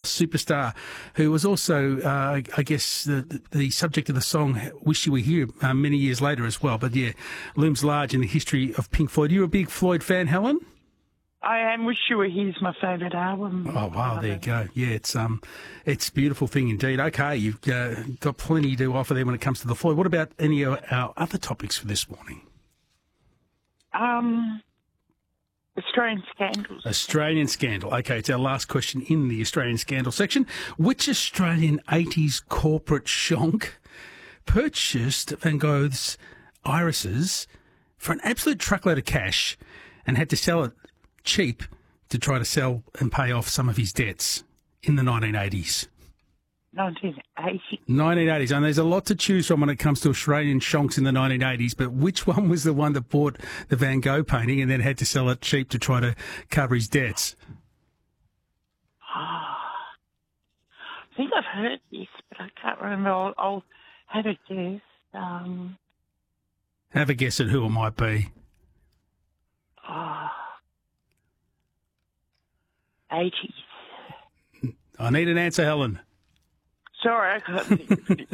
superstar, who was also, I guess, the subject of the song "Wish You Were Here" many years later as well. But yeah, looms large in the history of Pink Floyd. You're a big Floyd fan, Helen? I am. Wish You Were Here's my favourite album. Oh, wow, there you go. Yeah, it's a beautiful thing indeed. Okay, you've got plenty to offer there when it comes to the Floyd. What about any of our other topics for this morning? Australian scandals. Australian scandal. Okay, it's our last question in the Australian scandal section. Which Australian 80s corporate shonk purchased Van Gogh's irises for an absolute truckload of cash and had to sell it cheap to try to sell and pay off some of his debts in the 1980s? 1980. 1980s, and there's a lot to choose from when it comes to Australian shonks in the 1980s, but which one was the one that bought the Van Gogh painting and then had to sell it cheap to try to cover his debts? I think I've heard this, but I can't remember. I'll have a guess. Have a guess at who it might be. 80s. I need an answer, Helen. Sorry, I can't think of it.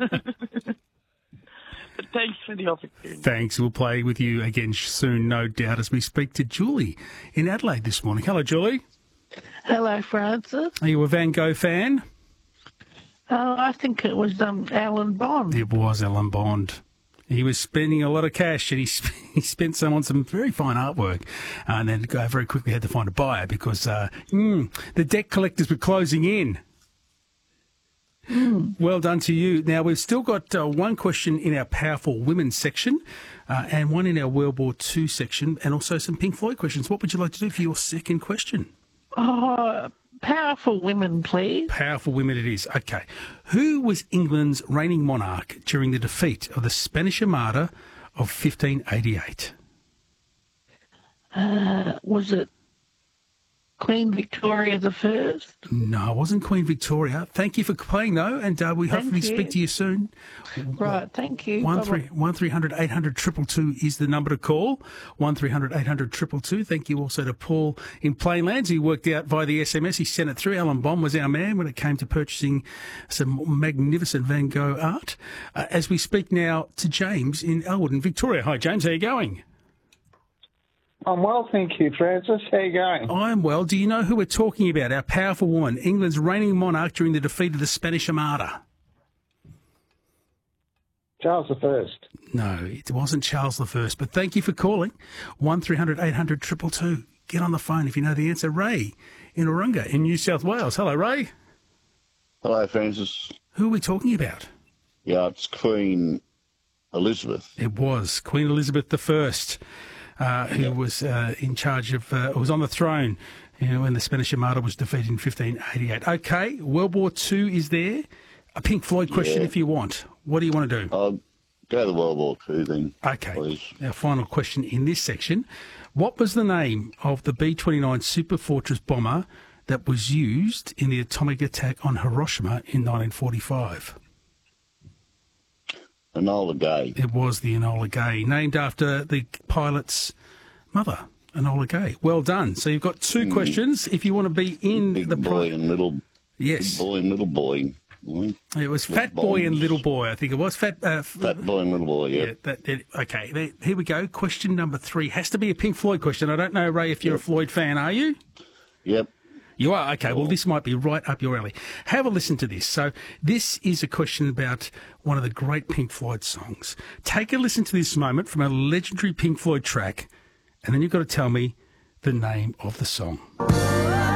But thanks for the opportunity. Thanks. We'll play with you again soon, no doubt, as we speak to Julie in Adelaide this morning. Hello, Julie. Hello, Francis. Are you a Van Gogh fan? I think it was Alan Bond. It was Alan Bond. He was spending a lot of cash, and he spent some on some very fine artwork, and then very quickly had to find a buyer because the debt collectors were closing in. Well done to you. Now, we've still got one question in our Powerful Women section and one in our World War II section, and also some Pink Floyd questions. What would you like to do for your second question? Powerful Women, please. Powerful Women it is. Okay. Who was England's reigning monarch during the defeat of the Spanish Armada of 1588? Was it Queen Victoria the First? No, it wasn't Queen Victoria. Thank you for playing, though, and we hopefully speak to you soon. Right, thank you. 1300 800 222 is the number to call. 1300 800 222. Thank you also to Paul in Plainlands. He worked out via the SMS. He sent it through. Alan Bond was our man when it came to purchasing some magnificent Van Gogh art. As we speak now to James in Elwood in Victoria. Hi, James. How are you going? I'm well, thank you, Francis. How are you going? I'm well. Do you know who we're talking about? Our powerful woman, England's reigning monarch during the defeat of the Spanish Armada. Charles I. No, it wasn't Charles I. But thank you for calling. 1300 800 222. Get on the phone if you know the answer. Ray in Orunga in New South Wales. Hello, Ray. Hello, Francis. Who are we talking about? Yeah, it's Queen Elizabeth. It was Queen Elizabeth I. Who was in charge of, was on the throne when the Spanish Armada was defeated in 1588. Okay, World War II is there. A Pink Floyd question if you want. What do you want to do? I'll go to World War II then. Okay, please. Our final question in this section. What was the name of the B-29 Super Fortress bomber that was used in the atomic attack on Hiroshima in 1945? Enola Gay. It was the Enola Gay, named after the pilot's mother, Enola Gay. Well done. So you've got two questions. If you want to be in Big the boy and little. Yes. Big boy and little boy. It was Fat Boy and Little Boy, I think it was. Fat Boy and Little Boy, yeah. Okay, here we go. Question number 3 has to be a Pink Floyd question. I don't know, Ray, if you're a Floyd fan, are you? Yep. You are? Okay, well, this might be right up your alley. Have a listen to this. So this is a question about one of the great Pink Floyd songs. Take a listen to this moment from a legendary Pink Floyd track, and then you've got to tell me the name of the song.